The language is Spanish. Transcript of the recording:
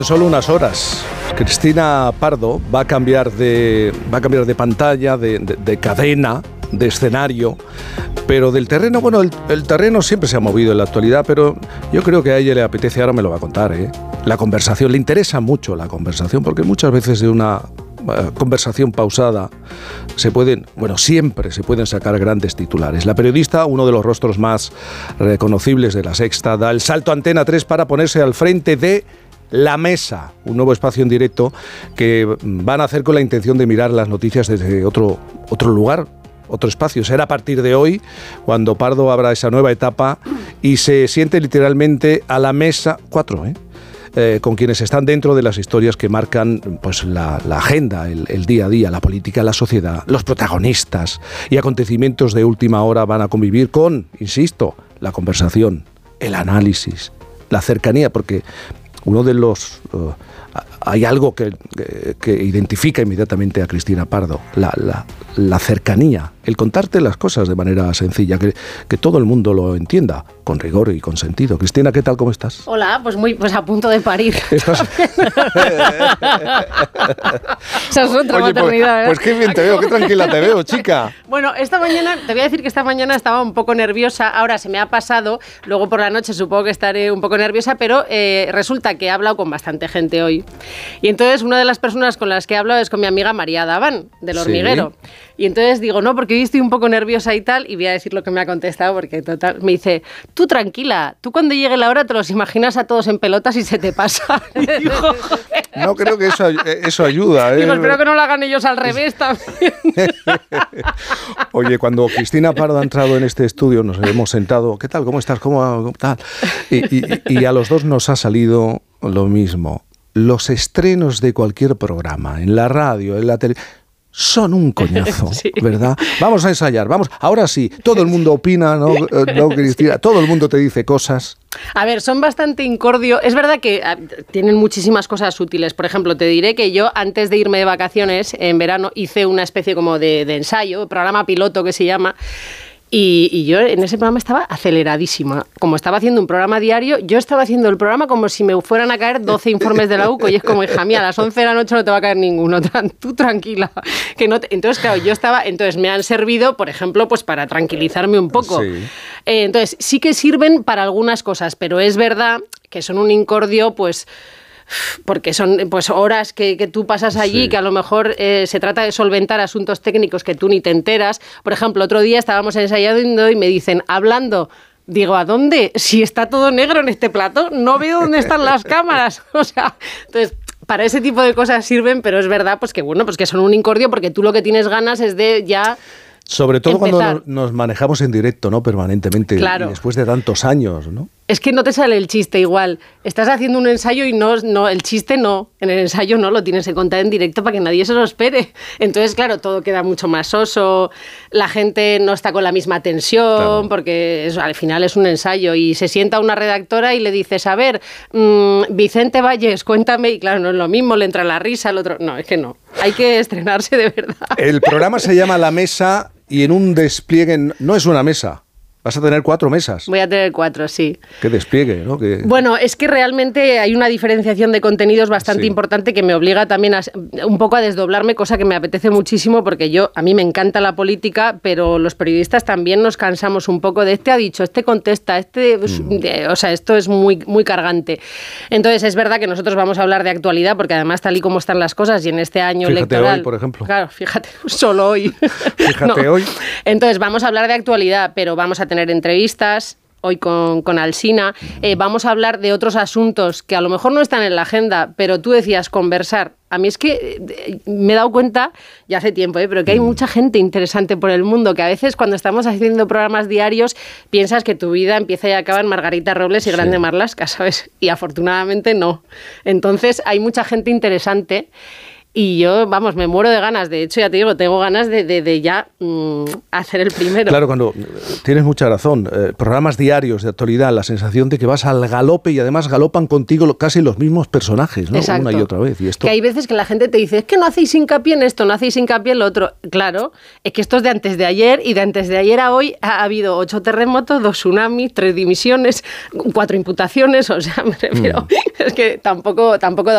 Solo unas horas. Cristina Pardo va a cambiar de pantalla, de cadena, de escenario, pero del terreno, bueno, el terreno siempre se ha movido en la actualidad, pero yo creo que a ella le apetece, ahora me lo va a contar, la conversación, le interesa mucho la conversación, porque muchas veces de una conversación pausada siempre se pueden sacar grandes titulares. La periodista, uno de los rostros más reconocibles de La Sexta, da el salto a Antena 3 para ponerse al frente de La Mesa, un nuevo espacio en directo que van a hacer con la intención de mirar las noticias desde otro lugar, otro espacio. Será a partir de hoy cuando Pardo abra esa nueva etapa y se siente literalmente a la mesa, con quienes están dentro de las historias que marcan pues la agenda, el día a día, la política, la sociedad. Los protagonistas y acontecimientos de última hora van a convivir con, insisto, la conversación, el análisis, la cercanía, porque uno de los... hay algo que identifica inmediatamente a Cristina Pardo, la cercanía, el contarte las cosas de manera sencilla, que todo el mundo lo entienda, con rigor y con sentido. Cristina, ¿qué tal? ¿Cómo estás? Hola, pues a punto de parir. ¿Estás? Esa es otra maternidad, pues qué bien te veo, qué tranquila te veo, chica. Bueno, esta mañana, te voy a decir que esta mañana estaba un poco nerviosa, ahora se me ha pasado, luego por la noche supongo que estaré un poco nerviosa, pero resulta que he hablado con bastante gente hoy. Y entonces una de las personas con las que he hablado es con mi amiga María Daván, del Hormiguero. Sí. Y entonces digo, no, porque hoy estoy un poco nerviosa y tal, y voy a decir lo que me ha contestado, porque total, me dice, tú tranquila, tú cuando llegue la hora te los imaginas a todos en pelotas y se te pasa. Y digo, no creo que eso ayuda. Digo, espero que no lo hagan ellos al revés también. Oye, cuando Cristina Pardo ha entrado en este estudio, nos hemos sentado, ¿qué tal? ¿Cómo estás? ¿Cómo tal? Y a los dos nos ha salido lo mismo. Los estrenos de cualquier programa, en la radio, en la televisión, son un coñazo, sí. ¿Verdad? Vamos a ensayar, vamos. Ahora sí, todo el mundo opina, ¿no, Cristina? Todo el mundo te dice cosas. A ver, son bastante incordio. Es verdad que tienen muchísimas cosas útiles. Por ejemplo, te diré que yo, antes de irme de vacaciones, en verano, hice una especie como de ensayo, programa piloto que se llama. Y yo en ese programa estaba aceleradísima. Como estaba haciendo un programa diario, yo estaba haciendo el programa como si me fueran a caer 12 informes de la UCO. Y es como, hija mía, a las 11 de la noche no te va a caer ninguno. Tú tranquila. Que no Entonces, claro, entonces me han servido, por ejemplo, pues para tranquilizarme un poco. Sí. Entonces, sí que sirven para algunas cosas, pero es verdad que son un incordio, pues... porque son pues horas que tú pasas allí, sí. Que a lo mejor se trata de solventar asuntos técnicos que tú ni te enteras. Por ejemplo, otro día estábamos ensayando y me dicen, hablando, digo, ¿a dónde? Si está todo negro en este plato, no veo dónde están las cámaras. O sea, entonces... para ese tipo de cosas sirven, pero es verdad pues que son un incordio, porque tú lo que tienes ganas es de ya... Sobre todo empezar. Cuando nos manejamos en directo, ¿no? Permanentemente, claro. Y después de tantos años, ¿no? Es que no te sale el chiste igual. Estás haciendo un ensayo y no el chiste no. En el ensayo no, lo tienes que contar en directo para que nadie se lo espere. Entonces, claro, todo queda mucho más soso. La gente no está con la misma tensión, claro. Porque al final es un ensayo. Y se sienta una redactora y le dices, a ver, Vicente Valles, cuéntame. Y claro, no es lo mismo, le entra la risa, el otro... No, es que no. Hay que estrenarse de verdad. El programa se llama La Mesa y en un despliegue... No es una mesa. Vas a tener 4 mesas. Voy a tener 4, sí. Qué despliegue, ¿no? Bueno, es que realmente hay una diferenciación de contenidos bastante importante que me obliga también un poco a desdoblarme, cosa que me apetece muchísimo, porque a mí me encanta la política, pero los periodistas también nos cansamos un poco de este ha dicho, este contesta, o sea, esto es muy, muy cargante. Entonces, es verdad que nosotros vamos a hablar de actualidad, porque además tal y como están las cosas y en este año electoral... Hoy, por ejemplo. Claro, fíjate, solo hoy. Fíjate hoy. Entonces, vamos a hablar de actualidad, pero vamos a tener entrevistas hoy con Alsina, vamos a hablar de otros asuntos que a lo mejor no están en la agenda, pero tú decías conversar. A mí es que me he dado cuenta, ya hace tiempo, pero que hay mucha gente interesante por el mundo, que a veces cuando estamos haciendo programas diarios piensas que tu vida empieza y acaba en Margarita Robles y Grande Marlaska, ¿sabes? Y afortunadamente no. Entonces hay mucha gente interesante. Y yo, vamos, me muero de ganas. De hecho, ya te digo, tengo ganas de ya hacer el primero. Claro, cuando tienes mucha razón. Programas diarios de actualidad, la sensación de que vas al galope y además galopan contigo casi los mismos personajes, ¿no? Exacto. Una y otra vez. Y esto... Que hay veces que la gente te dice, es que no hacéis hincapié en esto, no hacéis hincapié en lo otro. Claro, es que esto es de antes de ayer y de antes de ayer a hoy ha habido 8 terremotos, 2 tsunamis, 3 dimisiones, 4 imputaciones. O sea, me refiero, es que tampoco